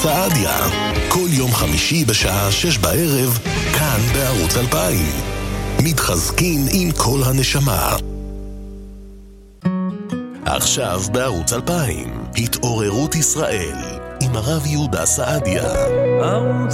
סעדיה, כל יום חמישי בשעה 6 בערב, כאן בערוץ 2000. מתחזקים עם כל הנשמה. עכשיו בערוץ 2000, התעוררות ישראל, עם הרב יהודה סעדיה. ערוץ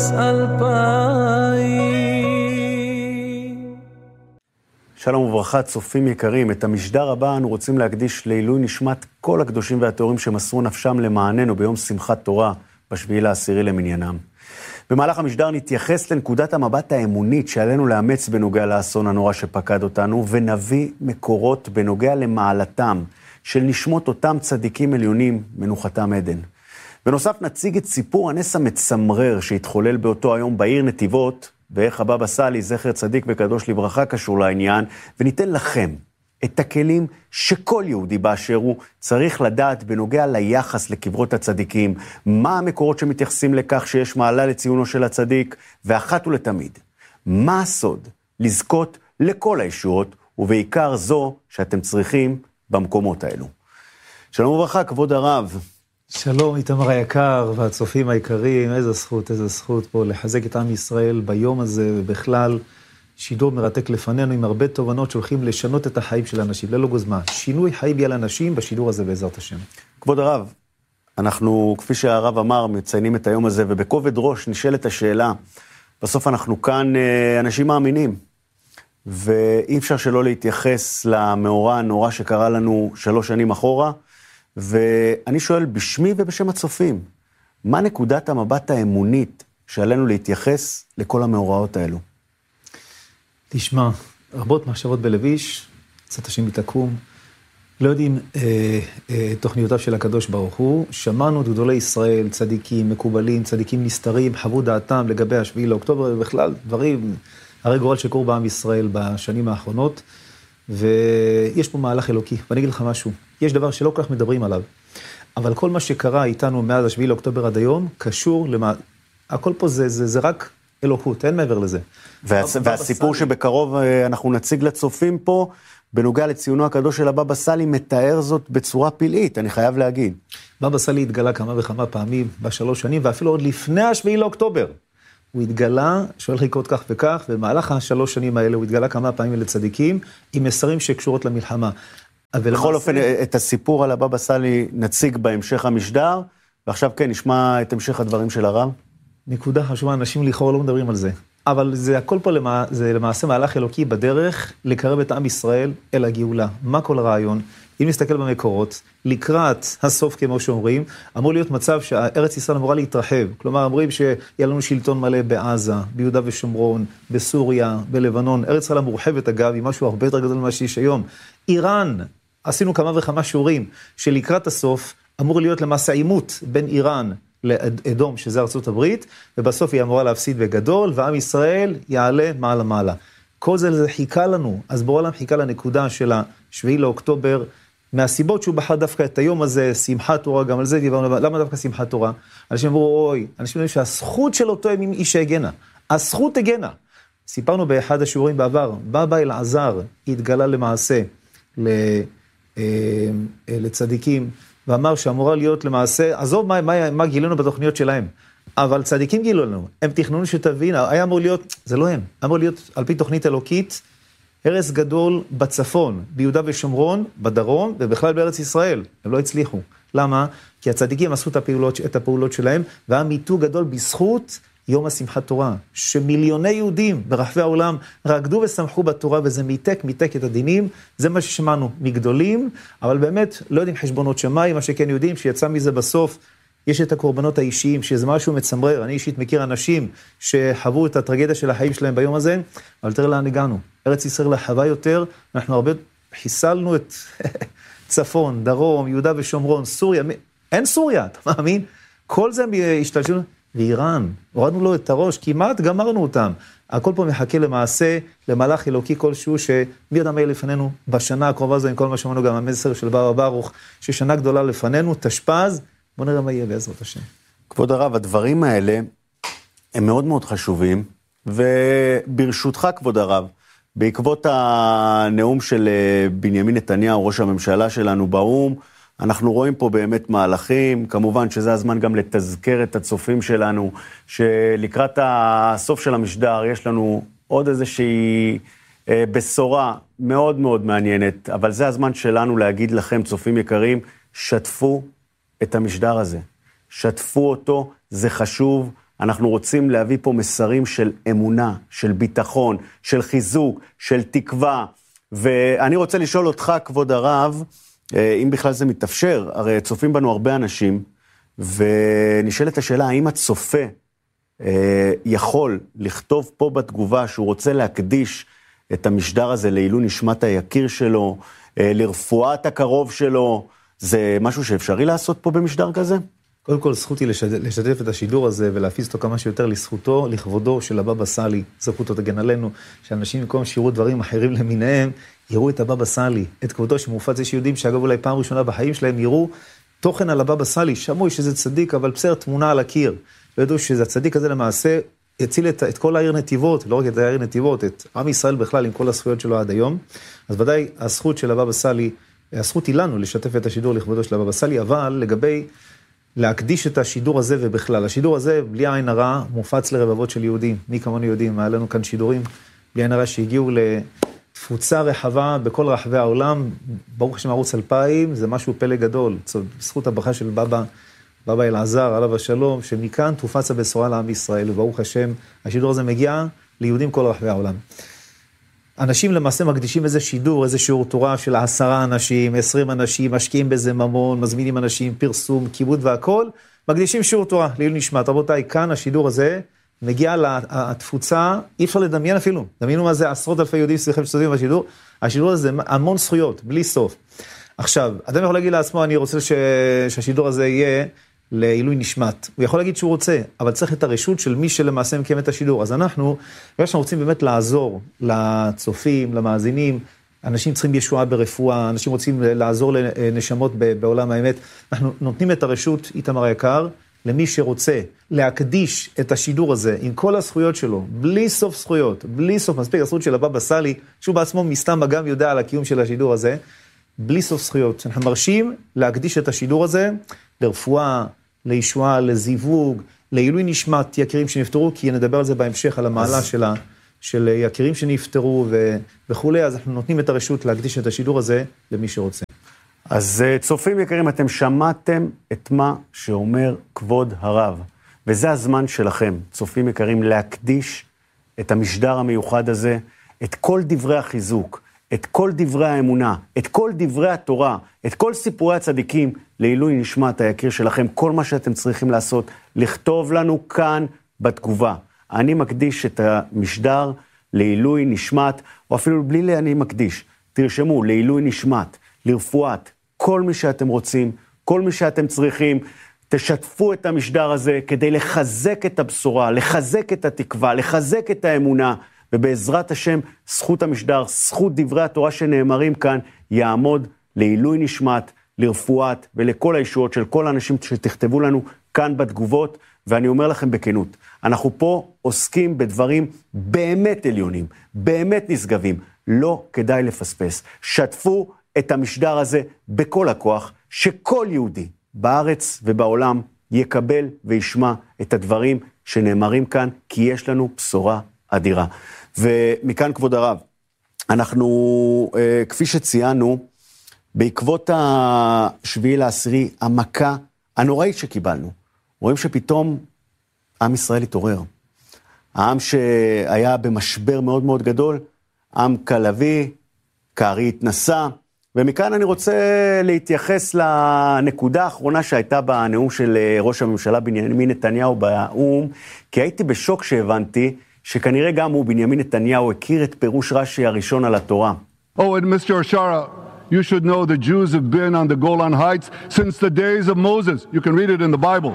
2000. שלום וברכה, צופים יקרים. את המשדר הבא אנו רוצים להקדיש לעילוי נשמת כל הקדושים והטהורים שמסרו נפשם למעננו ביום שמחת תורה, ב7/10 למניינם. במהלך המשדר נתייחס לנקודת המבט האמונית שעלינו לאמץ בנוגע לאסון הנורא שפקד אותנו, ונביא מקורות בנוגע למעלתם של נשמות אותם צדיקים עליונים, מנוחתם עדן. בנוסף נציג את סיפור הנס המצמרר שהתחולל באותו היום בעיר נתיבות, ואיך הבבא סאלי, זכר צדיק וקדוש לברכה, קשור לעניין, וניתן לכם את הכלים שכל יהודי באשר הוא צריך לדעת בנוגע ליחס לקברות הצדיקים, מה המקורות שמתייחסים לכך שיש מעלה לציונו של הצדיק, ואחת ולתמיד, מה הסוד לזכות לכל הישועות, ובעיקר זו שאתם צריכים במקומות האלו. שלום וברכה, כבוד הרב. שלום, איתמר היקר והצופים היקרים, איזה זכות פה לחזק את עם ישראל ביום הזה, ובכלל שידור מרתק לפנינו עם הרבה תובנות שהולכים לשנות את החיים של האנשים, ללא גוזמה. שינוי חיים יהיה לאנשים בשידור הזה בעזרת השם. כבוד הרב, אנחנו, כפי שהרב אמר, מציינים את היום הזה, ובכובד ראש נשאלת השאלה, בסוף אנחנו כאן אנשים מאמינים, ואי אפשר שלא להתייחס למאורע הנורא שקרה לנו 3 שנים אחורה, ואני שואל בשמי ובשם הצופים, מה נקודת המבט האמונית שעלינו להתייחס לכל המאורעות האלו? תשמע, רבות מחשבות בלביש, קצת השם יתקום, לא יודעים תוכניותיו של הקדוש ברוך הוא, שמענו את גדולי ישראל, צדיקים, מקובלים, צדיקים נסתרים, חוו דעתם לגבי 7 לאוקטובר, ובכלל דברים, הרי גורל שקורו בעם ישראל בשנים האחרונות, ויש פה מהלך אלוקי, ואני אגיד לך משהו, יש דבר שלא כל כך מדברים עליו, אבל כל מה שקרה איתנו מאז 7 לאוקטובר עד היום, קשור הכל פה זה רק אלוקות, אין מעבר לזה. והסיפור שבקרוב אנחנו נציג לצופים פה, בנוגע לציונו הקדוש של הבבא סאלי, מתאר זאת בצורה פלאית, אני חייב להגיד. בבא סאלי התגלה כמה וכמה פעמים ב3 שנים, ואפילו עוד לפני 7 לאוקטובר. הוא התגלה, שהולך לקרות כך וכך, ובמהלך 3 שנים האלה הוא התגלה כמה פעמים לצדיקים, עם מסרים שקשורות למלחמה. בכל אופן, את הסיפור על הבבא סאלי נציג בהמשך המשדר, ועכשיו כן, נשמע את המשך הדברים של הרב. נקודה חשובה, אנשים לכאורה לא מדברים על זה. אבל זה הכל פה זה למעשה מהלך אלוקי בדרך לקרב את עם ישראל אל הגאולה. מה כל הרעיון? אם נסתכל במקורות, לקראת הסוף כמו שאומרים, אמור להיות מצב שהארץ ישראל אמורה להתרחב. כלומר, אומרים שיהיה לנו שלטון מלא בעזה, ביהודה ושומרון, בסוריה, בלבנון. ארץ ישראל המורחבת אגב, היא משהו הרבה יותר גדול ממה שיש היום. איראן, עשינו כמה וכמה שיעורים, שלקראת הסוף אמור להיות למעשה עימות בין איראן לאדום, שזה ארצות הברית, ובסוף היא אמורה להפסיד בגדול, ועם ישראל יעלה מעלה מעלה. כל זה חיכה לנו, אז בעולם חיכה לנקודה של 7 לאוקטובר, מהסיבות שהוא בחר דווקא את היום הזה, שמחת תורה, גם על זה דיברנו, למה דווקא שמחת תורה? אנשים אמרו, אנשים אומרים שהזכות של אותו ימים איש הגנה, הזכות הגנה. סיפרנו באחד השיעורים בעבר, בבא אלעזר התגלה למעשה לצדיקים, ואמר שאמורה להיות למעשה, עזוב מה גילינו בתוכניות שלהם, אבל צדיקים גילו לנו, הם תכננו שתבין, היה אמור להיות, זה לא הם, אמור להיות על פי תוכנית אלוקית, הרס גדול בצפון, ביהודה ושומרון, בדרום, ובכלל בארץ ישראל, הם לא הצליחו. למה? כי הצדיקים עשו את הפעולות שלהם, והיה מיתוג גדול בזכות יום השמחת תורה, שמיליוני יהודים ברחבי העולם רקדו ושמחו בתורה, וזה מיתק את הדינים, זה מה ששמענו מגדולים, אבל באמת לא יודעים חשבונות שמיים, מה שכן יודעים שיצא מזה בסוף, יש את הקורבנות האישיים, שזה משהו מצמרר, אני אישית מכיר אנשים שחוו את הטרגדיה של החיים שלהם ביום הזה, אבל תראה לאן הגענו, ארץ ישראל לחווה יותר, אנחנו הרבה חיסלנו את צפון, דרום, יהודה ושומרון, סוריה, אין סוריה, אתה מאמין? כל זה השתלשלנו, ואיראן, הורדנו לו את הראש, כמעט גמרנו אותם. הכל פה מחכה למעשה, למהלך אלוקי כלשהו, שמי יודע מה יהיה לפנינו בשנה הקרובה הזו, עם כל מה שאמרנו גם המסר של בבא ברוך, ששנה גדולה לפנינו, תשפז, בוא נראה מה יהיה בעזרת השם. כבוד הרב, הדברים האלה הם מאוד מאוד חשובים, וברשותך כבוד הרב, בעקבות הנאום של בנימין נתניהו, ראש הממשלה שלנו באו"ם, אנחנו רואים פה באמת מהלכים, כמובן שזה הזמן גם לתזכר את הצופים שלנו, שלקראת הסוף של המשדר יש לנו עוד איזושהי בשורה מאוד מאוד מעניינת, אבל זה הזמן שלנו להגיד לכם, צופים יקרים, שתפו את המשדר הזה, שתפו אותו, זה חשוב, אנחנו רוצים להביא פה מסרים של אמונה, של ביטחון, של חיזוק, של תקווה, ואני רוצה לשאול אותך, כבוד הרב, אם בכלל זה מתאפשר, הרי צופים בנו הרבה אנשים, ונשאלת השאלה, האם הצופה יכול לכתוב פה בתגובה שהוא רוצה להקדיש את המשדר הזה לעילוי נשמת היקיר שלו, לרפואת הקרוב שלו, זה משהו שאפשרי לעשות פה במשדר כזה? קודם כל, זכותי לשתף את השידור הזה ולהפיץ אותו כמה שיותר לזכותו, לכבודו של הבבא סאלי, זכותו תגן עלינו, שאנשים במקום שיראו דברים אחרים למיניהם, יראו את הבבא סאלי, את כבודו שמופץ. יש יהודים שאגב אולי פעם ראשונה בחיים שלהם יראו תוכן על הבבא סאלי, שמעו שזה צדיק, אבל בסדר תמונה על הקיר. לא ידעו שזה הצדיק הזה למעשה יציל את כל העיר נתיבות, לא רק את העיר נתיבות, את עם ישראל בכלל עם כל הזכויות שלו עד היום. אז ודאי הזכות של הבבא סאלי, הזכות היא לנו לשתף את השידור לכבודו של הבבא סאלי, אבל לגבי להקדיש את השידור הזה ובכלל, השידור הזה בלי עין הרע מופץ לרבבות של יהודים, מי כמונו יהודים, היה לנו כאן שידורים בלי עין הרע שהגיעו לתפוצה רחבה בכל רחבי העולם, ברוך השם ערוץ 2000, זה משהו פלא גדול, בזכות הברכה של בבא אלעזר, עליו השלום, שמכאן תופץ הבשורה לעם ישראל, וברוך השם, השידור הזה מגיע ליהודים כל רחבי העולם. אנשים למעשה מקדישים איזה שידור, איזה שיעור תורה של 10 אנשים, 20 אנשים, משקיעים בזה ממון, מזמינים אנשים, פרסום, כיבוד והכל, מקדישים שיעור תורה, לעילוי נשמת. רבותיי, כאן השידור הזה מגיע לתפוצה, אי אפשר לדמיין אפילו. דמיינו מה זה עשרות אלפי יהודים שצופים בשידור. השידור הזה המון זכויות, בלי סוף. עכשיו, אדם יכול להגיד לעצמו, אני רוצה שהשידור הזה יהיה לעילוי נשמת. הוא יכול להגיד שהוא רוצה, אבל צריך את הרשות של מי שלמעשה מקיים את השידור. אז אנחנו רוצים באמת לעזור לצופים, למאזינים, אנשים צריכים ישועה ברפואה, אנשים רוצים לעזור לנשמות בעולם האמת. אנחנו נותנים את הרשות, איתמר היקר, למי שרוצה להקדיש את השידור הזה עם כל הזכויות שלו, בלי סוף זכויות, בלי סוף מספיק הזכות של הבבא סאלי, שהוא בעצמו מסתם גם יודע על הקיום של השידור הזה, בלי סוף זכויות. אנחנו מרשים להקדיש את השידור הזה לרפואה, לישועה, לזיווג, לעילוי נשמת יקירים שנפטרו, כי נדבר על זה בהמשך, על המעלה של יקירים שנפטרו וכו'. אז אנחנו נותנים את הרשות להקדיש את השידור הזה למי שרוצה. אז צופים יקרים, אתם שמעתם את מה שאומר כבוד הרב, וזה הזמן שלכם, צופים יקרים, להקדיש את המשדר המיוחד הזה, את כל דברי החיזוק, את כל דברי האמונה, את כל דברי התורה, את כל סיפורי הצדיקים, לעילוי נשמת היקיר שלכם. כל מה שאתם צריכים לעשות, לכתוב לנו כאן בתגובה. אני מקדיש את המשדר לעילוי נשמת, או אפילו בלי אני מקדיש, תרשמו, לעילוי נשמת, לרפואת, כל מי שאתם רוצים, כל מי שאתם צריכים, תשתפו את המשדר הזה כדי לחזק את הבשורה, לחזק את התקווה, לחזק את האמונה, ובעזרת השם, זכות המשדר, זכות דברי התורה שנאמרים כאן, יעמוד לעילוי נשמת, לרפואת ולכל הישועות של כל האנשים שתכתבו לנו כאן בתגובות, ואני אומר לכם בכנות, אנחנו פה עוסקים בדברים באמת עליונים, באמת נשגבים, לא כדאי לפספס. שתפו את המשדר הזה בכל הכוח, שכל יהודי בארץ ובעולם יקבל וישמע את הדברים שנאמרים כאן, כי יש לנו בשורה אדירה. ומכאן כבוד הרב, אנחנו, כפי שציינו, בעקבות השביעי לעשירי, המכה הנוראית שקיבלנו, רואים שפתאום עם ישראל התעורר. העם שהיה במשבר מאוד מאוד גדול, עם קלבי, כארי התנסה, ומכאן אני רוצה להתייחס לנקודה האחרונה שהייתה בנאום של ראש הממשלה בנימין נתניהו באו"ם, כי הייתי בשוק שהבנתי שכנראה גם הוא, בנימין נתניהו, הכיר את פירוש רש"י הראשון על התורה. Oh, and Mr. Ashara, you should know the Jews have been on the Golan Heights since the days of Moses. You can read it in the Bible.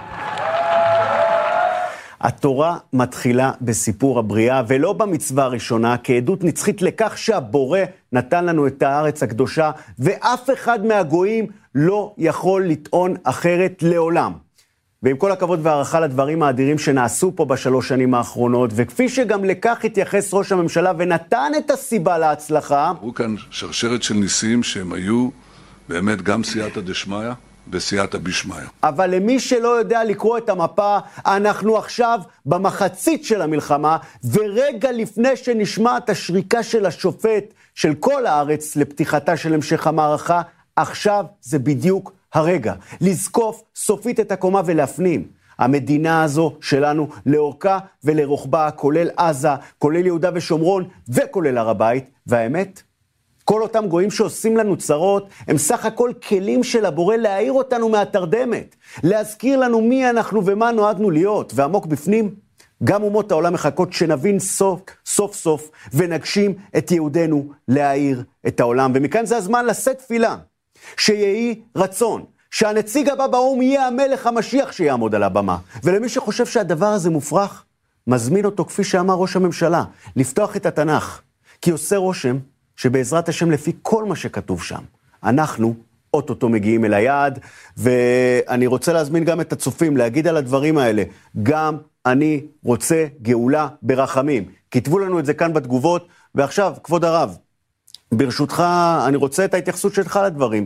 התורה מתחילה בסיפור הבריאה, ולא במצווה הראשונה, כעדות נצחית לכך שהבורא נתן לנו את הארץ הקדושה, ואף אחד מהגויים לא יכול לטעון אחרת לעולם. ועם כל הכבוד והערכה לדברים האדירים שנעשו פה בשלוש שנים האחרונות, וכפי שגם לכך התייחס ראש הממשלה ונתן את הסיבה להצלחה, הוא כאן שרשרת של ניסים שהם היו באמת גם סייעתא דשמיא וסייעתא בשמיא. אבל למי שלא יודע לקרוא את המפה, אנחנו עכשיו במחצית של המלחמה, ורגע לפני שנשמע את השריקה של השופט של כל הארץ לפתיחתה של המשך המערכה, עכשיו זה בדיוק הרגע. לזקוף סופית את הקומה ולהפנים. המדינה הזו שלנו לאורכה ולרוחבה, כולל עזה, כולל יהודה ושומרון וכולל הר הבית, והאמת, כל אותם גויים שעושים לנו צרות, הם סך הכל כלים של הבורא להעיר אותנו מהתרדמת, להזכיר לנו מי אנחנו ומה נועדנו להיות, ועמוק בפנים, גם אומות העולם מחכות שנבין סוף סוף ונגשים את יהודנו להעיר את העולם. ומכאן זה הזמן לשאת תפילה, שיהי רצון, שהנציג הבא באום יהיה המלך המשיח שיעמוד על הבמה. ולמי שחושב שהדבר הזה מופרך, מזמין אותו, כפי שאמר ראש הממשלה, לפתוח את התנ"ך, כי עושה רושם שבעזרת השם לפי כל מה שכתוב שם, אנחנו אוטוטו מגיעים אל היעד, ואני רוצה להזמין גם את הצופים להגיד על הדברים האלה, גם אני רוצה גאולה ברחמים. כתבו לנו את זה כאן בתגובות, ועכשיו, כבוד הרב, ברשותך, אני רוצה את ההתייחסות שלך לדברים.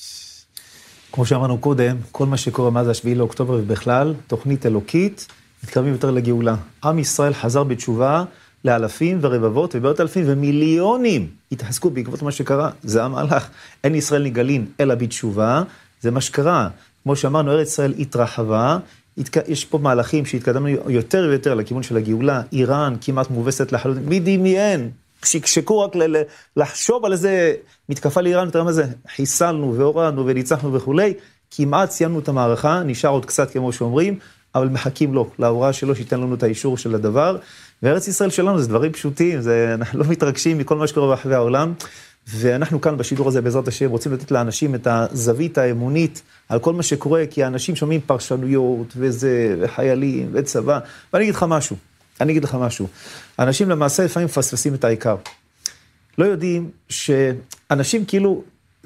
כמו שאמרנו קודם, כל מה שקורה מאז השביעי לאוקטובר ובכלל, תוכנית אלוקית, מתקרבים יותר לגאולה. עם ישראל חזר בתשובה לאלפים ורבבות ובאות אלפים ומיליונים התחזקו בעקבות מה שקרה. זה המהלך. אין ישראל נגאלין אלא בתשובה, זה מה שקרה. כמו שאמרנו, ארץ ישראל התרחבה, יש פה מהלכים שהתקדמנו יותר ויותר לכיוון של הגאולה, איראן כמעט מובסת לחלוטין, מדמיין, שקשקו רק לחשוב על איזה מתקפה לאיראן, תראה מה זה, חיסלנו והורדנו וניצחנו וכולי, כמעט סיימנו את המערכה, נשאר עוד קצת כמו שאומרים, אבל מחכים לו, להוראה שלו שייתן לנו את האישור של הדבר, וארץ ישראל שלנו זה דברים פשוטים, אנחנו לא מתרגשים מכל מה שקורה ברחבי העולם, ואנחנו כאן בשידור הזה בעזרת השם רוצים לתת לאנשים את הזווית האמונית על כל מה שקורה, כי האנשים שומעים פרשנויות וזה, וחיילים וצבא, ואני אגיד לך משהו, אנשים למעשה לפעמים מפספסים את העיקר. לא יודעים שאנשים כאילו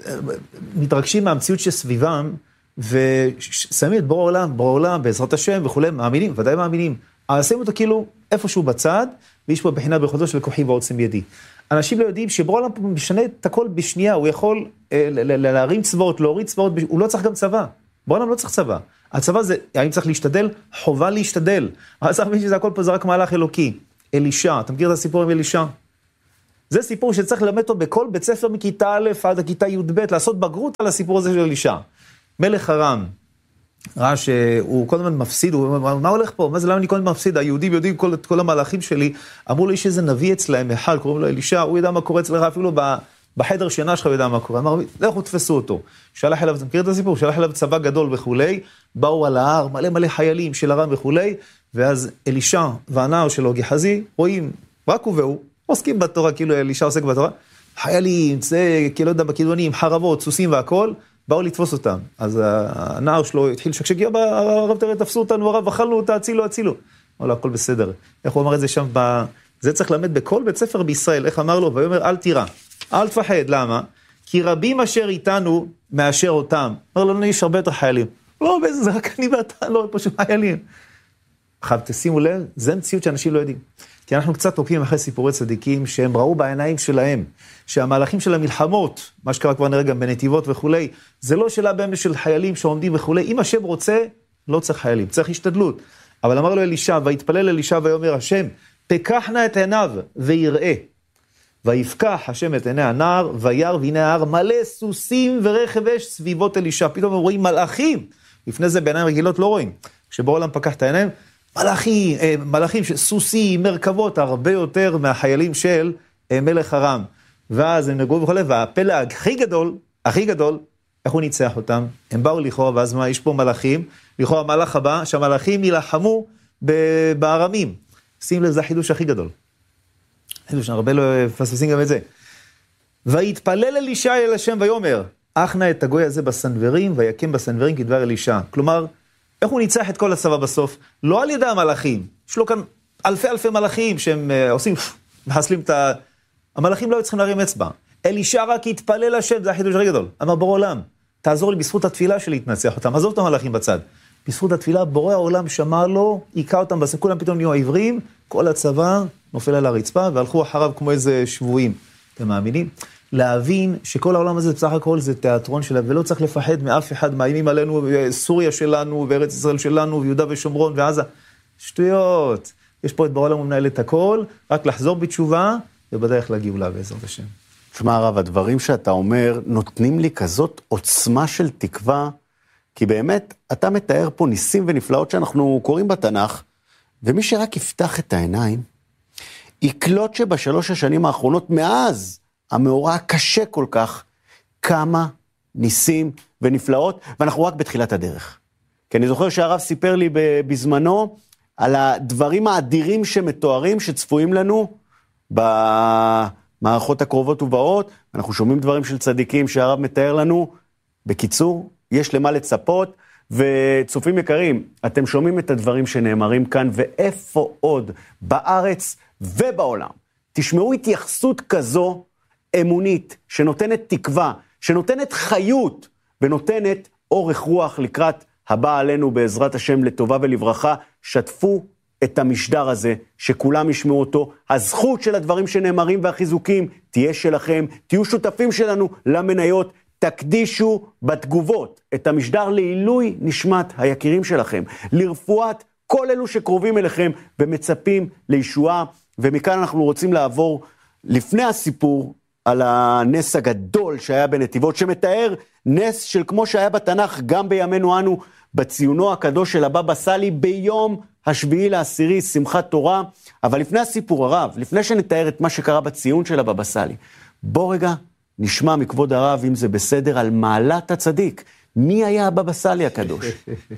מתרגשים מהמציאות שסביבם, ושמים את בורא עולם בעזרת השם וכולי, מאמינים, ודאי מאמינים. אבל שמים אותו כאילו איפשהו בצד, ויש פה בחינה ביכולתו של כוחי ועוצם ידי. אנשים לא יודעים שבורא עולם משנה את הכל בשנייה, הוא יכול להרים צבאות, להוריד צבאות, הוא לא צריך גם צבא. בורא עולם לא צריך צבא. הצבא זה, האם צריך להשתדל? חובה להשתדל. אבל צריך להבין שזה הכל פה זה רק מהלך אלוקי. אלישע, אתה מכיר את הסיפור עם אלישע? זה סיפור שצריך ללמד אותו בכל בית ספר מכיתה א' עד הכיתה י"ב, לעשות בגרות על הסיפור הזה של אלישע. מלך ארם, ראה שהוא כל הזמן מפסיד, הוא אומר, מה הולך פה? מה זה, למה אני כל הזמן מפסיד? היהודים יודעים את כל המהלכים שלי, אמרו לו, יש איזה נביא אצלהם, אחד, קוראים לו אלישע, הוא ידע מה קורה אצלך, אפילו בחדר שינה שלך הוא ידע מה קורה, אמר, לכו תפסו אותו. שלח אליו, אתה מכיר את הסיפור? שלח אליו צבא גדול וכולי, באו על ההר, מלא חיילים של ארם וכולי, ואז אלישע והנער שלו גחזי, רואים, רק הוא והוא, עוסקים בתורה, כאילו אלישע עוסק בתורה, חיילים, זה, כאילו יודע, בכידונים, חרבות, סוסים והכל, באו לתפוס אותם. אז הנער שלו התחיל שקשק, הרב תראה, תפסו אותנו, הרב, אכלנו אותה, הצילו. אמר לו, הכל בסדר. איך הוא אמר את זה שם? זה צריך למד בכל בית ספר בישראל. איך אמר לו? ויאמר, אל תירא, אל תפחד. למה? כי רבים אשר איתנו מאשר אותם. אמר לו, יש הרבה יותר חיילים. לא, זה רק אני ואתה, לא, פה שום חיילים. עכשיו, תשימו לב, זה מציאות שאנשים לא יודעים. כי אנחנו קצת עוקבים אחרי סיפורי צדיקים שהם ראו בעיניים שלהם, שהמהלכים של המלחמות, מה שקרה כבר נראה גם בנתיבות וכולי, זה לא שאלה באמת של חיילים שעומדים וכולי, אם השם רוצה, לא צריך חיילים, צריך השתדלות. אבל אמר לו אלישע, והתפלל אלישע ויאמר השם, פקחנה את עיניו ויראה. ויפקח השם את עיני הנער, וירא והנה ההר מלא סוסים ורכב אש סביבות אלישע. פתאום הם רואים מלאכים. לפני זה בעיניים רגילות לא רואים. כשבעולם פקח את העיניים, מלאכים, סוסים, מרכבות, הרבה יותר מהחיילים של מלך ארם. ואז הם נגעו וכולי, והפלג הכי גדול, איך הוא ניצח אותם? הם באו לכאורה, ואז מה, יש פה מלאכים, לכאורה המלאך הבא, שהמלאכים ילחמו בארמים. שים לב, זה החידוש הכי גדול. חידוש, הרבה לא פספסים גם את זה. ויתפלל אלישע אל השם ויאמר, אחנה את הגוי הזה בסנוורים, ויקם בסנוורים כדבר אלישע. כלומר, איך הוא ניצח את כל הצבא בסוף? לא על ידי המלאכים. יש לו כאן אלפי מלאכים שהם עושים, מחסלים את המלאכים לא היו צריכים להרים אצבע. אלישע רק התפלל השם, זה החידוש הכי גדול. אמר בורא עולם, תעזור לי בזכות התפילה שלי להתנצח אותם. עזוב את המלאכים בצד. בזכות התפילה, בורא העולם שמע לו, עיקה אותם, כולם פתאום נהיו העברים, כל הצבא נופל על הרצפה, והלכו אחריו כמו איזה שבויים. אתם מאמינים? להבין שכל העולם הזה בסך הכל זה תיאטרון שלה, ולא צריך לפחד מאף אחד, מאיימים עלינו, סוריה שלנו, וארץ ישראל שלנו, ויהודה ושומרון, ועזה. שטויות. יש פה את בעולם ומנהל את הכל, רק לחזור בתשובה, ובדרך לגאולה בעזרת השם. תשמע הרב, הדברים שאתה אומר נותנים לי כזאת עוצמה של תקווה, כי באמת אתה מתאר פה ניסים ונפלאות שאנחנו קוראים בתנ"ך, ומי שרק יפתח את העיניים, יקלוט שבשלוש השנים האחרונות, מאז המאורע הקשה כל כך, כמה ניסים ונפלאות, ואנחנו רק בתחילת הדרך. כי אני זוכר שהרב סיפר לי בזמנו, על הדברים האדירים שמתוארים, שצפויים לנו במערכות הקרובות ובאות, אנחנו שומעים דברים של צדיקים שהרב מתאר לנו, בקיצור, יש למה לצפות, וצופים יקרים, אתם שומעים את הדברים שנאמרים כאן, ואיפה עוד בארץ ובעולם. תשמעו התייחסות כזו אמונית, שנותנת תקווה, שנותנת חיות, ונותנת אורך רוח לקראת הבא עלינו בעזרת השם לטובה ולברכה. שתפו את המשדר הזה, שכולם ישמעו אותו. הזכות של הדברים שנאמרים והחיזוקים תהיה שלכם, תהיו שותפים שלנו למניות, תקדישו בתגובות את המשדר לעילוי נשמת היקירים שלכם, לרפואת כל אלו שקרובים אליכם ומצפים לישועה. ומכאן אנחנו רוצים לעבור לפני הסיפור על הנס הגדול שהיה בנתיבות, שמתאר נס של כמו שהיה בתנ"ך גם בימינו אנו, בציונו הקדוש של הבבא סאלי ביום השביעי לעשירי, שמחת תורה. אבל לפני הסיפור הרב, לפני שנתאר את מה שקרה בציון של הבבא סאלי, בוא רגע נשמע מכבוד הרב, אם זה בסדר, על מעלת הצדיק. מי היה הבבא סאלי הקדוש?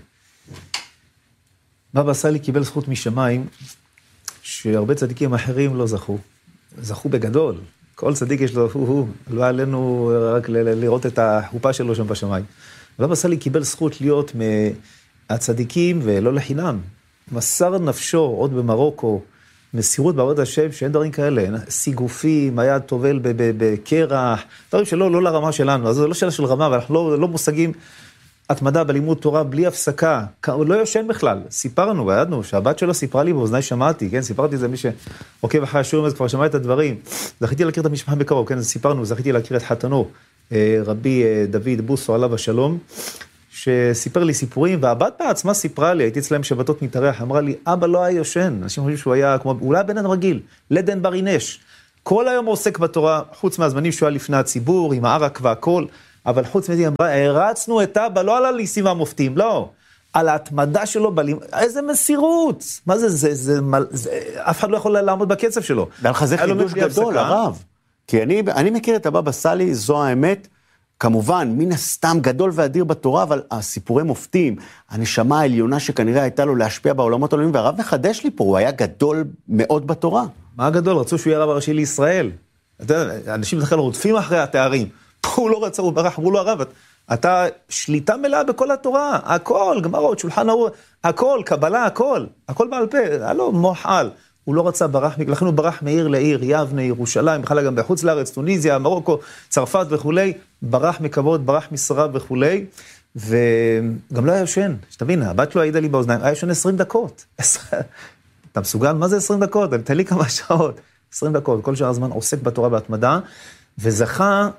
הבבא סאלי קיבל זכות משמיים, שהרבה צדיקים אחרים לא זכו. זכו בגדול. כל צדיק יש לו, לא עלינו רק לראות את החופה שלו שם בשמיים. הבבא סאלי קיבל זכות להיות מהצדיקים ולא לחינם. מסר נפשו עוד במרוקו, מסירות בעבודת השם, שאין דברים כאלה, סיגופים, היה טובל בקרח, דברים שלא לא לרמה שלנו, אז זה לא שאלה של רמה, אבל אנחנו לא מושגים התמדה בלימוד תורה בלי הפסקה, הוא לא יושן בכלל, סיפרנו, וידנו, שהבת שלו סיפרה לי באוזני שמעתי, כן, סיפרתי את זה, מי שעוקב אחרי השיעורים, אז כבר שמע את הדברים, זכיתי להכיר את המשפחה בקרוב, כן, סיפרנו, זכיתי להכיר את חתנו, רבי דוד בוסו עליו השלום, שסיפר לי סיפורים, והבת בעצמה סיפרה לי, הייתי אצלהם שבתות מתארח, אמרה לי, אבא לא היה יושן, אנשים חושבים שהוא היה כמו, אולי בן אדם רגיל, לדן ברינש, כל היום עוסק בתורה, חוץ מהזמנים שהוא היה לפני הציבור, עם הערק והכל, אבל חוץ מזה, אמרה, הרצנו את אבא, לא על הניסים והמופתים, לא, על ההתמדה שלו, איזה מסירות, מה זה, אף אחד לא יכול לעמוד בקצב שלו. ועל חזה חידוש גדול, הרב, כי אני מכיר את הבבא סאלי, זו האמת, כמובן, מן הסתם גדול ואדיר בתורה, אבל הסיפורי מופתים, הנשמה העליונה שכנראה הייתה לו להשפיע בעולמות העולמיים, והרב מחדש לי פה, הוא היה גדול מאוד בתורה. מה גדול? רצו שהוא יהיה רב הראשי לישראל. אנשים בכלל רודפים אחרי התארים. הוא לא רצה, הוא ברח, אמרו לו הרב, אתה שליטה מלאה בכל התורה, הכל, גמרות, שולחן ערוך, הכל, קבלה, הכל בעל פה, הלא מוחל. הוא לא רצה ברח, לכן הוא ברח מעיר לעיר, יבנה, ירושלים, בכלל גם בחוץ לארץ, טוניזיה, מרוקו, צרפת וכולי, ברח מכבוד, ברח משרה וכולי, וגם לא היה יושן, שתבין, הבת שלו העידה לי באוזניים, היה יושן 20 דקות. אתה מסוגל? מה זה 20 דקות? תן לי כמה שעות. 20 דקות, כל שעה הזמן עוסק בתורה בהתמדה, וזכה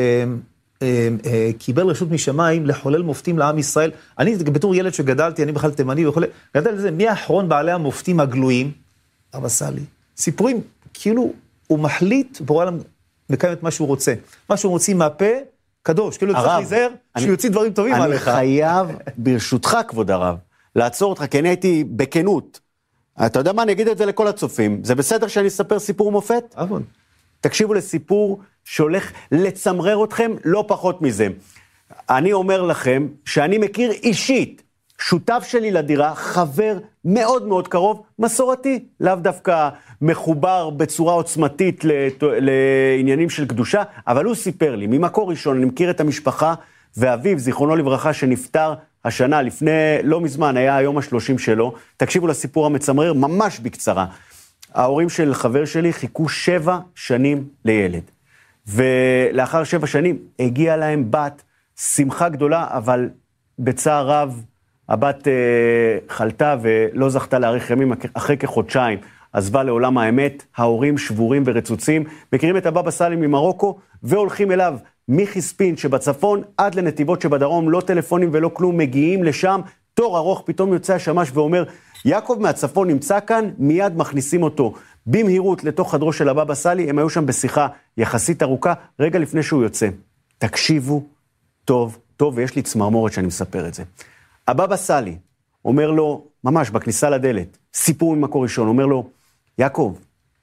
שקיבל רשות משמיים לחולל מופתים לעם ישראל. אני בתור ילד שגדלתי, אני בכלל תימני וכולי, גדל לזה, מי האחרון בעלי המופתים הגלויים? הבבא סאלי. סיפורים, כאילו הוא מחליט, בורא עליו מקיים את מה שהוא רוצה. מה שהוא מוציא מהפה, קדוש. כאילו צריך להיזהר, שיוציא דברים טובים עליך. אני חייב, ברשותך כבוד הרב, לעצור אותך, כי אני הייתי בכנות. אתה יודע מה, אני אגיד את זה לכל הצופים. זה בסדר שאני אספר סיפור מופת? אבון. תקשיבו לסיפור שהולך לצמרר אתכם, לא פחות מזה. אני אומר לכם שאני מכיר אישית, שותף שלי לדירה, חבר מאוד מאוד קרוב, מסורתי, לאו דווקא מחובר בצורה עוצמתית לעניינים של קדושה, אבל הוא סיפר לי, ממקור ראשון, אני מכיר את המשפחה, ואביו, זיכרונו לברכה, שנפטר השנה, לפני לא מזמן, היה היום ה-30 שלו, תקשיבו לסיפור המצמרר, ממש בקצרה. ההורים של חבר שלי חיכו 7 שנים לילד, ולאחר 7 שנים הגיעה להם בת, שמחה גדולה, אבל בצער רב, הבת חלתה ולא זכתה להאריך ימים אחרי כחודשיים. עזבה לעולם האמת, ההורים שבורים ורצוצים, מכירים את הבבא סאלי ממרוקו, והולכים אליו מחיספין שבצפון עד לנתיבות שבדרום, לא טלפונים ולא כלום, מגיעים לשם, תור ארוך, פתאום יוצא השמש ואומר, יעקב מהצפון נמצא כאן, מיד מכניסים אותו במהירות לתוך חדרו של הבבא סאלי, הם היו שם בשיחה יחסית ארוכה, רגע לפני שהוא יוצא. תקשיבו טוב, טוב, ויש לי צמרמורת שאני מספר את זה. הבבא סאלי אומר לו, ממש בכניסה לדלת, סיפור ממקור ראשון, אומר לו, יעקב,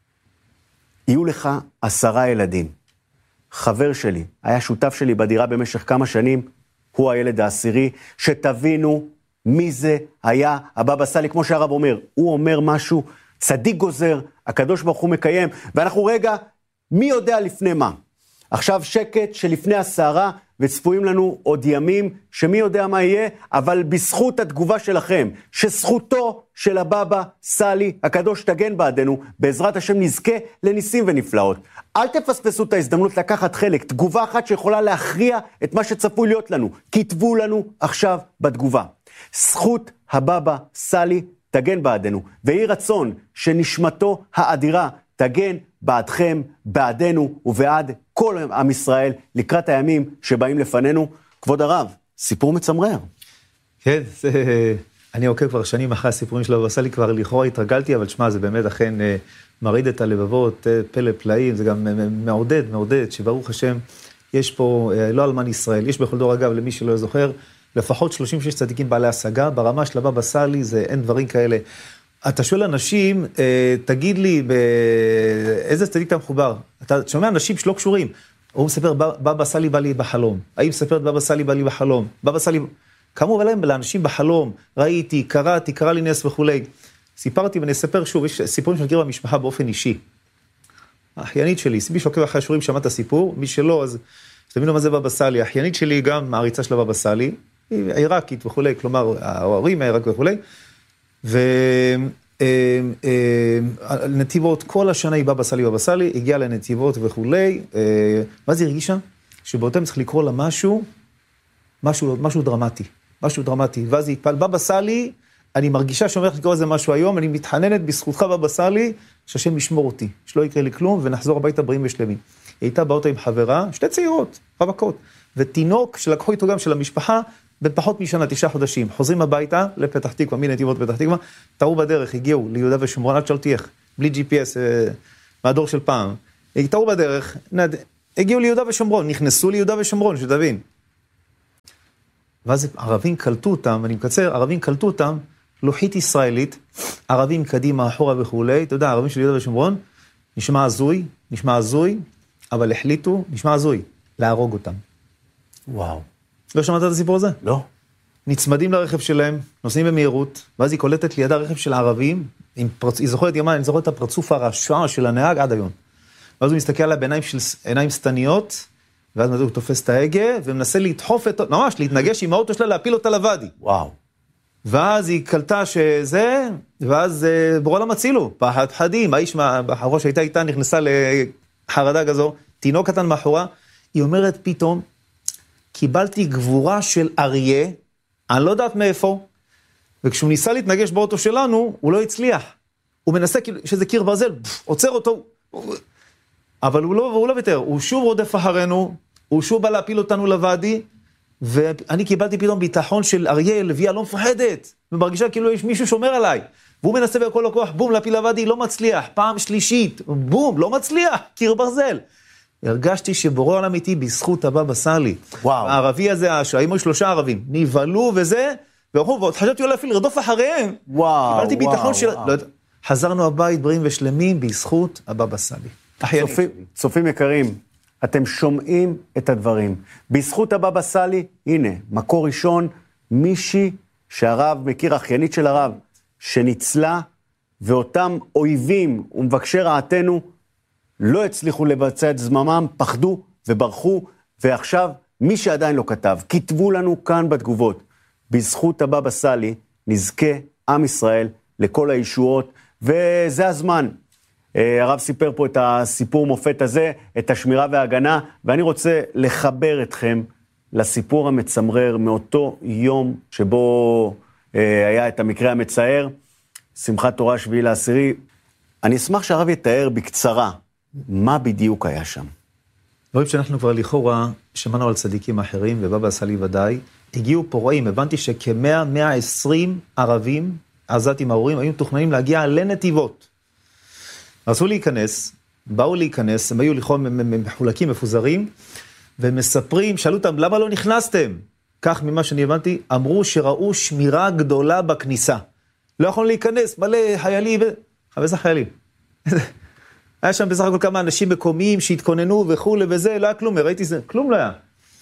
יהיו לך 10 ילדים. חבר שלי, היה שותף שלי בדירה במשך כמה שנים, הוא הילד העשירי, שתבינו מי זה היה הבבא סאלי, כמו שהרב אומר, הוא אומר משהו, צדיק גוזר, הקדוש ברוך הוא מקיים, ואנחנו רגע, מי יודע לפני מה? עכשיו שקט שלפני הסערה, וצפויים לנו עוד ימים, שמי יודע מה יהיה, אבל בזכות התגובה שלכם, שזכותו של הבבא סאלי, הקדוש תגן בעדנו, בעזרת השם נזכה לניסים ונפלאות. אל תפספסו את ההזדמנות לקחת חלק, תגובה אחת שיכולה להכריע את מה שצפוי להיות לנו. כתבו לנו עכשיו בתגובה. זכות הבבא סאלי תגן בעדנו, ויהי רצון שנשמתו האדירה תגן בעדכם, בעדנו ובעד כל עם ישראל לקראת הימים שבאים לפנינו. כבוד הרב, סיפור מצמרר. כן, אני עוקב כבר שנים אחרי הסיפורים של הבבא סאלי, כבר לכאורה התרגלתי, אבל שמה, זה באמת אכן מרעיד את הלבבות, פלא פלאים, זה גם מעודד, שברוך השם, יש פה לא אלמן ישראל, יש בכל דור אגב, למי שלא זוכר, לפחות 36 צדיקים בעלי השגה, ברמה של הבבא סאלי, זה אין דברים כאלה. אתה שואל אנשים, תגיד לי, איזה צדיק אתה מחובר? אתה שומע אנשים שלא קשורים. הוא מספר, בבא סאלי בא לי בחלום. האם מספר את בבא סאלי בא לי בחלום? בבא סאלי, כמובן להם לאנשים בחלום, ראיתי, קראתי, קרא לי נס וכו'. סיפרתי ואני אספר שוב, יש סיפורים שאני מכיר במשפחה באופן אישי. האחיינית שלי, מי שעוקב אחרי השיעורים שמע את הסיפור, מי שלא, אז תבינו מה זה בבא סאלי. האחיינית שלי גם מעריצה של בבא סאלי, היא עיראקית וכו', כלומר, ההורים העיראק וכו'. ונתיבות, כל השנה היא בבא סאלי, הגיעה לנתיבות וכולי, ואז היא הרגישה שבאותם צריך לקרוא לה משהו דרמטי, ואז היא התפעל, בבא סאלי, אני מרגישה שאומרת לקרוא לזה משהו היום, אני מתחננת בזכותך בבא סאלי, שהשם ישמור אותי, שלא יקרה לי כלום, ונחזור הביתה בריאים ושלמים. היא הייתה באוטו עם חברה, 2 צעירות, רווקות, ותינוק שלקחו איתו גם של המשפחה, בפחות משנה, 9 חודשים, חוזרים הביתה לפתח תקווה, מנתיבות פתח תקווה, תראו בדרך, הגיעו ליהודה ושומרון, עד שאלתי איך, בלי GPS, מהדור של פעם, תראו בדרך, הגיעו ליהודה ושומרון, נכנסו ליהודה ושומרון, שתבין. ואז ערבים קלטו אותם, אני מקצר, ערבים קלטו אותם, לוחית ישראלית, ערבים קדימה, אחורה וכולי, אתה יודע, ערבים של יהודה ושומרון, נשמע הזוי, אבל החליטו, נשמע הזוי, להרוג אותם. וואו. לא שמעת את הסיפור הזה? לא. נצמדים לרכב שלהם, נוסעים במהירות, ואז היא קולטת לידה רכב של הערבים, היא זוכרת ימה, אני זוכרת את הפרצוף הרשע של הנהג עד היום. ואז הוא מסתכל עליה בעיניים סתניות, ואז הוא תופס את ההגה, ומנסה לדחוף ממש להתנגש עם האוטו שלה, להפיל אותה לוואדי. וואו. ואז היא קלטה שזה, ואז בורא לה מצילו, פחדים, האיש בחורה שהייתה איתה נכנסה לחרדה כזו, תינוק קטן מאחורה, היא אומרת פתאום, קיבלתי גבורה של אריה, אני לא יודעת מאיפה, וכשהוא ניסה להתנגש באוטו שלנו, הוא לא הצליח. הוא מנסה שזה קיר ברזל, עוצר אותו, אבל הוא לא ויתר, הוא שוב רודף אחרינו, הוא שוב בא להפיל אותנו לוואדי, ואני קיבלתי פתאום ביטחון של אריה, לביאה לא מפחדת, ומרגישה כאילו יש מישהו שומר עליי, והוא מנסה בכל הכוח, בום, להפיל לוואדי, לא מצליח, פעם שלישית, בום, לא מצליח, קיר ברזל. הרגשתי שבורא עולם איתי בזכות הבבא סאלי. וואו. הערבי הזה, שהיו 3 ערבים, נבהלו וזה, ועוד חשבתי אולי אפילו לרדוף אחריהם. וואו. קיבלתי ביטחון של... לא, חזרנו הבית בריאים ושלמים בזכות הבבא סאלי. צופים יקרים, אתם שומעים את הדברים. בזכות הבבא סאלי, הנה, מקור ראשון, מישהי שהרב מכיר, אחיינית של הרב, שניצלה, ואותם אויבים ומבקשי רעתנו, לא הצליחו לבצע את זממם, פחדו וברחו, ועכשיו מי שעדיין לא כתב, כתבו לנו כאן בתגובות, בזכות הבבא סאלי נזכה עם ישראל לכל הישועות, וזה הזמן. הרב סיפר פה את הסיפור מופת הזה, את השמירה וההגנה, ואני רוצה לחבר אתכם לסיפור המצמרר מאותו יום שבו היה את המקרה המצער, שמחת תורה 7/10, אני אשמח שהרב יתאר בקצרה מה בדיוק היה שם. דברים שאנחנו כבר לכאורה שמענו על צדיקים אחרים, ובבא סאלי ודאי, הגיעו פורעים, הבנתי שכ100-120 ערבים, עזתים ההורים, היו מתוכננים להגיע לנתיבות. רצו להיכנס, באו להיכנס, הם היו לכאורה מחולקים, מפוזרים, ומספרים, שאלו אותם, למה לא נכנסתם? כך ממה שאני הבנתי, אמרו שראו שמירה גדולה בכניסה. לא יכולנו להיכנס, מלא חיילים, אבל איזה חיילים? היה שם בסך הכל כמה אנשים מקומיים שהתכוננו וכו' וזה, לא היה כלום, ראיתי זה, כלום לא היה.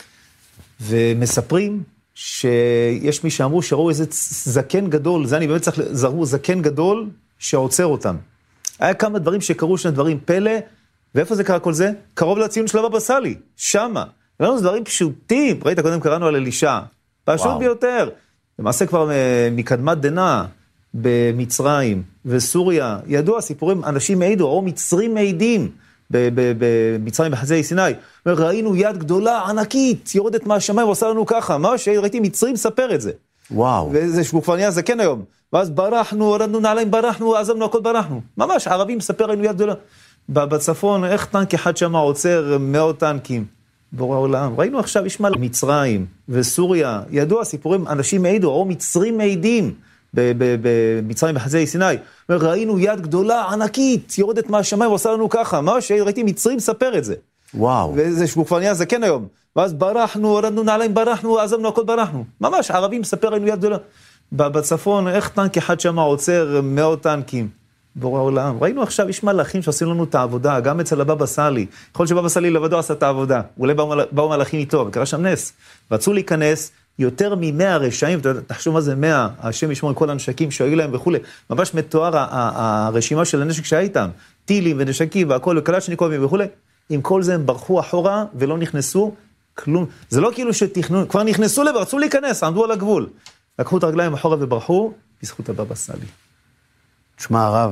ומספרים שיש מי שאמרו שראו איזה זקן גדול, זה אני באמת צריך, זרו זקן גדול שעוצר אותם. היה כמה דברים שקרו, שני דברים פלא, ואיפה זה קרה כל זה? קרוב לציון של הבבא סאלי, שמה. לנו זה דברים פשוטים, ראית, קודם קראנו על אלישע, פשוט ביותר. למעשה כבר מקדמת דנא, במצרים וסוריה, ידוע סיפורים, אנשים מעידו, או מצרים מעידים, במצרים בחזי סיני, ראינו יד גדולה, ענקית, יורדת מהשמיים ועושה לנו ככה, מה שראיתי מצרים ספר את זה. וואו. וזה שהוא כבר נהיה זקן היום, ואז ברחנו, הורדנו נעליים, ברחנו, עזבנו הכל ברחנו, ממש, ערבים ספר ראינו יד גדולה. בצפון, איך טנק אחד שם עוצר 100 טנקים, בורא עולם, ראינו עכשיו ישמע מצרים וסוריה, ידוע סיפורים, אנשים מעידו, או מצרים מעידים, במצרים בחזי סיני, ראינו יד גדולה, ענקית, יורדת מהשמיים ועושה לנו ככה, מה שראיתי מצרים ספר את זה. וואו. וזה שהוא כבר נהיה זקן היום, ואז ברחנו, הורדנו נעליים, ברחנו, עזבנו הכל ברחנו, ממש, ערבים ספר ראינו יד גדולה. בצפון, איך טנק אחד שם עוצר 100 טנקים, בורא עולם, ראינו עכשיו יש מלאכים שעושים לנו את העבודה, גם אצל הבבא סאלי, יכול להיות שבבא סאלי לבדו עשה את העבודה, אולי באו מלאכים איתו, וקרה שם נס, רצו להיכנס, יותר מ100 רשעים, תחשוב מה זה 100, השם ישמור כל הנשקים שהיו להם וכו', ממש מתואר הרשימה של הנשק שהיה איתם, טילים ונשקים והכל, וקלצ'ניקובים וכו', עם כל זה הם ברחו אחורה ולא נכנסו, כלום, זה לא כאילו שתכנון, כבר נכנסו ורצו להיכנס, עמדו על הגבול, לקחו את הרגליים אחורה וברחו, בזכות הבבא סאלי. תשמע הרב,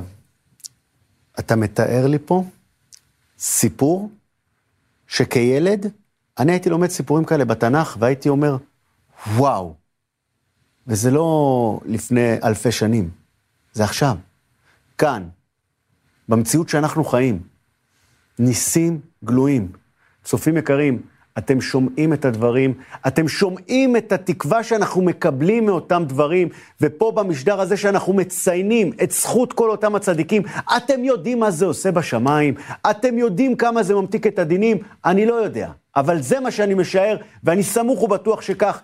אתה מתאר לי פה סיפור שכילד, אני הייתי לומד סיפורים כאלה בתנ"ך, והייתי אומר, וואו, וזה לא לפני אלפי שנים, זה עכשיו, כאן, במציאות שאנחנו חיים, ניסים גלויים, צופים יקרים, אתם שומעים את הדברים, אתם שומעים את התקווה שאנחנו מקבלים מאותם דברים, ופה במשדר הזה שאנחנו מציינים את זכות כל אותם הצדיקים, אתם יודעים מה זה עושה בשמיים, אתם יודעים כמה זה ממתיק את הדינים, אני לא יודע, אבל זה מה שאני משער, ואני סמוך ובטוח שכך,